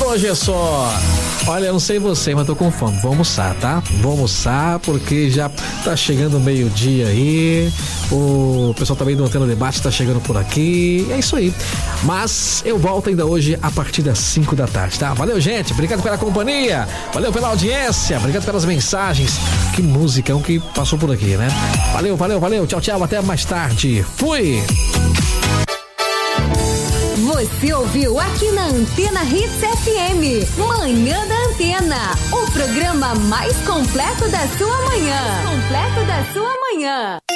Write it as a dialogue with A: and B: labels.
A: hoje é só. Olha, eu não sei você, mas tô com fome. Vou almoçar, tá? Vou almoçar porque já tá chegando o meio-dia aí. O pessoal também do Antena Debate tá chegando por aqui. É isso aí. Mas eu volto ainda hoje a partir das 5 da tarde, tá? Valeu, gente. Obrigado pela companhia. Valeu pela audiência. Obrigado pelas mensagens. Que musicão que passou por aqui, né? Valeu, valeu, valeu. Tchau, tchau. Até mais tarde. Fui!
B: Você ouviu aqui na Antena Hits FM, Manhã da Antena, o programa mais completo da sua manhã.